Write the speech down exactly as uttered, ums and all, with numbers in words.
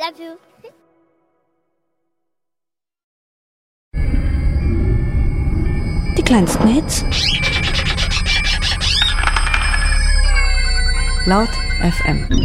love you. Die kleinsten Hits. Laut F M.